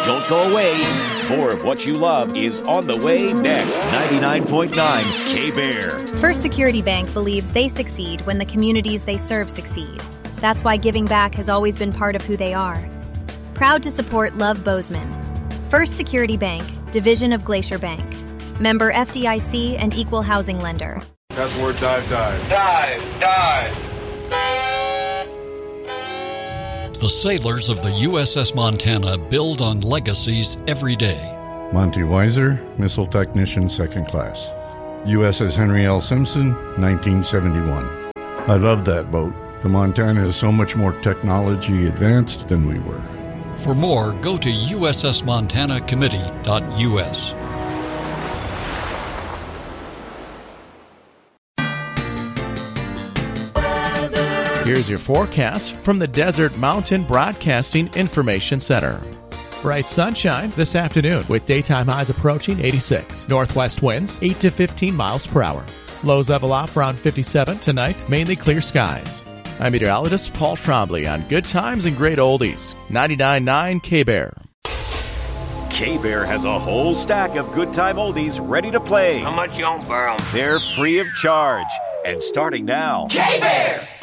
Don't go away. More of what you love is on the way next. 99.9 K-Bear. First Security Bank believes they succeed when the communities they serve succeed. That's why giving back has always been part of who they are. Proud to support Love Bozeman. First Security Bank, division of Glacier Bank. Member FDIC and equal housing lender. That's the word dive. Dive. The sailors of the USS Montana build on legacies every day. Monty Weiser, Missile Technician, 2nd Class. USS Henry L. Simpson, 1971. I love that boat. The Montana is so much more technology advanced than we were. For more, go to ussmontanacommittee.us. Here's your forecast from the Desert Mountain Broadcasting Information Center. Bright sunshine this afternoon with daytime highs approaching 86. Northwest winds 8 to 15 miles per hour. Lows level off around 57 tonight, mainly clear skies. I'm meteorologist Paul Trombley on Good Times and Great Oldies. 99.9 K-Bear. K-Bear has a whole stack of good time oldies ready to play. How much you on for 'em? They're free of charge and starting now. K-Bear!